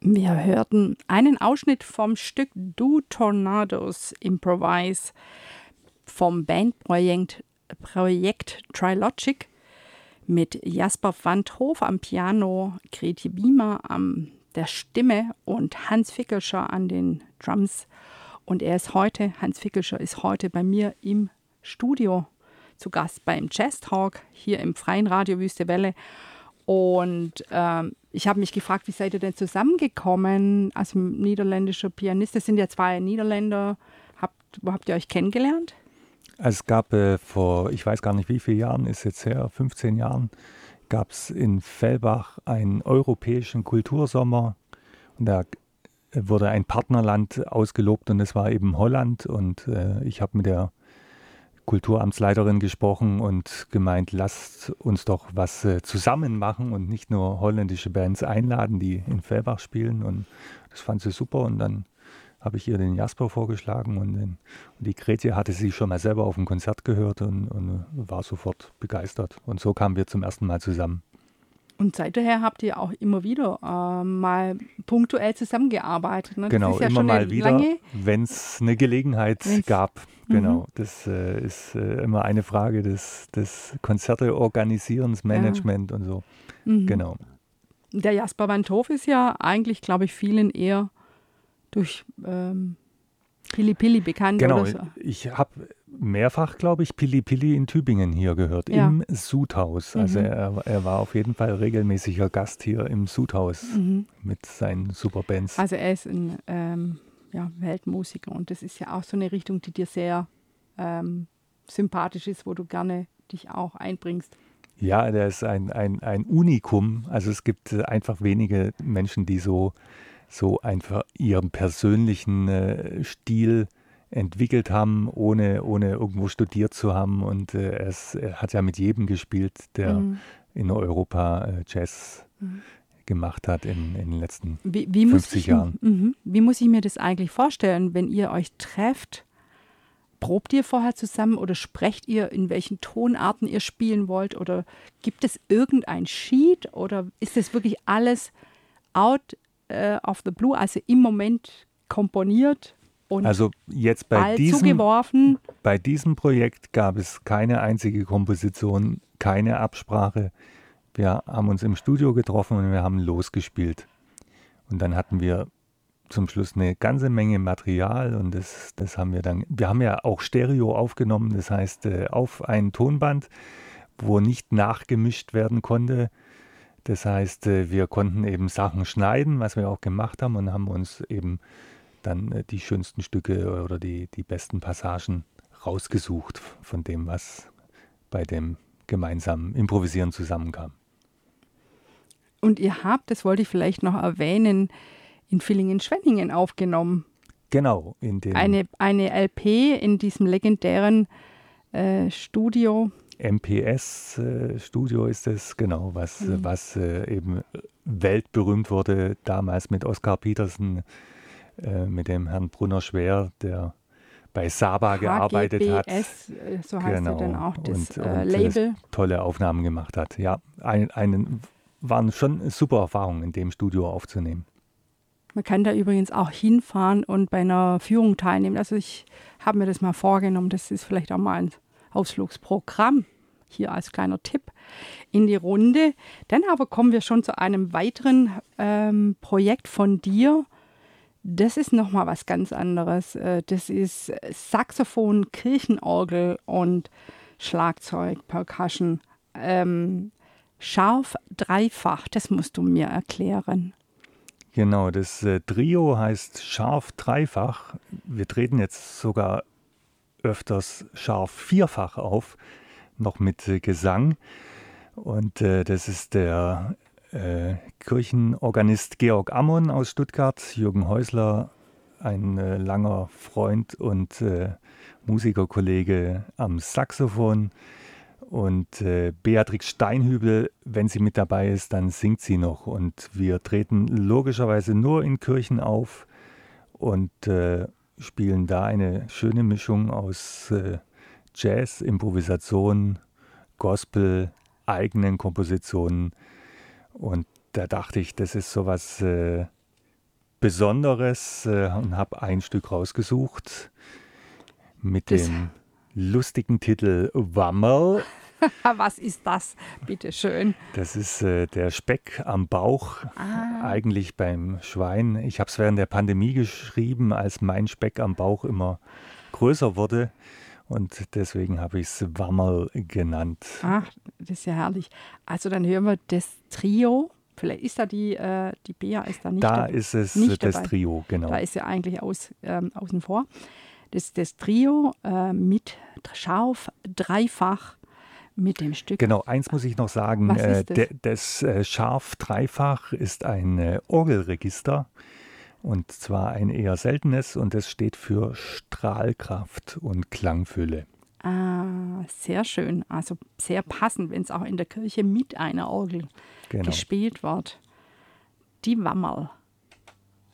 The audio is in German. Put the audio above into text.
Wir hörten einen Ausschnitt vom Stück Do Tornadoes Improvise vom Bandprojekt Trilogic mit Jasper van 't Hof am Piano, Grete Biemer an der Stimme und Hans Fickelscher an den Drums. Und Hans Fickelscher ist heute bei mir im Studio zu Gast beim Jazz Talk hier im Freien Radio Wüste Welle. Und ich habe mich gefragt, wie seid ihr denn zusammengekommen als niederländischer Pianist? Das sind ja zwei Niederländer. Wo habt ihr euch kennengelernt? Es gab vor, ich weiß gar nicht wie viele Jahren, ist jetzt her, 15 Jahren, gab es in Fellbach einen europäischen Kultursommer. Und da wurde ein Partnerland ausgelobt und das war eben Holland. Und ich habe mit der Kulturamtsleiterin gesprochen und gemeint, lasst uns doch was zusammen machen und nicht nur holländische Bands einladen, die in Fellbach spielen. Und das fand sie super. Und dann habe ich ihr den Jasper vorgeschlagen und die Grete hatte sie schon mal selber auf dem Konzert gehört und war sofort begeistert. Und so kamen wir zum ersten Mal zusammen. Und seither habt ihr auch immer wieder mal punktuell zusammengearbeitet. Ne? Genau, immer mal wieder, wenn es eine Gelegenheit gab. Genau, das ist immer eine Frage des Konzerte-Organisierens, Management und so. Genau. Der Jasper van 't Hof ist ja eigentlich, glaube ich, vielen eher durch Pili Pili bekannt. Genau, oder so. Ich habe mehrfach, glaube ich, Pili Pili in Tübingen hier gehört, im Sudhaus. Also er war auf jeden Fall regelmäßiger Gast hier im Sudhaus mit seinen Superbands. Also er ist ein Weltmusiker und das ist ja auch so eine Richtung, die dir sehr sympathisch ist, wo du gerne dich auch einbringst. Ja, der ist ein Unikum. Also es gibt einfach wenige Menschen, die so einfach ihren persönlichen Stil entwickelt haben, ohne irgendwo studiert zu haben. Und er hat ja mit jedem gespielt, der in Europa Jazz gemacht hat in den letzten 50 Jahren. Wie muss ich mir das eigentlich vorstellen, wenn ihr euch trefft? Probt ihr vorher zusammen oder sprecht ihr, in welchen Tonarten ihr spielen wollt? Oder gibt es irgendein Sheet? Oder ist das wirklich alles out of the blue, also im Moment komponiert und also jetzt bei diesem Projekt gab es keine einzige Komposition, keine Absprache. Wir haben uns im Studio getroffen und wir haben losgespielt. Und dann hatten wir zum Schluss eine ganze Menge Material und das haben wir haben ja auch Stereo aufgenommen, das heißt auf ein Tonband, wo nicht nachgemischt werden konnte. Das heißt, wir konnten eben Sachen schneiden, was wir auch gemacht haben und haben uns eben dann die schönsten Stücke oder die besten Passagen rausgesucht von dem, was bei dem gemeinsamen Improvisieren zusammenkam. Und ihr habt, das wollte ich vielleicht noch erwähnen, in Villingen-Schwenningen aufgenommen. Genau. Eine LP in diesem legendären Studio. MPS-Studio ist es, genau, was eben weltberühmt wurde, damals mit Oskar Petersen, mit dem Herrn Brunner Schwer, der bei Saba gearbeitet hat. So heißt ja dann auch das und Label. Tolle Aufnahmen gemacht hat. Ja, waren schon super Erfahrungen, in dem Studio aufzunehmen. Man kann da übrigens auch hinfahren und bei einer Führung teilnehmen. Also ich habe mir das mal vorgenommen, das ist vielleicht auch mal ein Ausflugsprogramm, hier als kleiner Tipp in die Runde. Dann aber kommen wir schon zu einem weiteren Projekt von dir. Das ist nochmal was ganz anderes. Das ist Saxophon, Kirchenorgel und Schlagzeug, Percussion. Scharf dreifach, das musst du mir erklären. Genau, das Trio heißt Scharf dreifach. Wir treten jetzt sogar öfters Scharf vierfach auf, noch mit Gesang. Und das ist der Kirchenorganist Georg Ammon aus Stuttgart, Jürgen Häusler, ein langer Freund und Musikerkollege am Saxophon. Und Beatrix Steinhübel, wenn sie mit dabei ist, dann singt sie noch. Und wir treten logischerweise nur in Kirchen auf und spielen da eine schöne Mischung aus Jazz, Improvisation, Gospel, eigenen Kompositionen. Und da dachte ich, das ist sowas Besonderes und habe ein Stück rausgesucht mit dem lustigen Titel Wammerl. Was ist das? Bitte schön. Das ist der Speck am Bauch, eigentlich beim Schwein. Ich habe es während der Pandemie geschrieben, als mein Speck am Bauch immer größer wurde. Und deswegen habe ich es Wammerl genannt. Ach, das ist ja herrlich. Also dann hören wir das Trio. Vielleicht ist da die Bea ist da nicht Da dabei. ist es nicht das dabei. Trio, genau. Da ist sie eigentlich außen vor. Das Trio mit scharf dreifach mit dem Stück. Genau, eins muss ich noch sagen. Was ist das Scharf dreifach ist ein Orgelregister. Und zwar ein eher seltenes, und das steht für Strahlkraft und Klangfülle. Sehr schön. Also sehr passend, wenn es auch in der Kirche mit einer Orgel gespielt wird. Die Wammerl.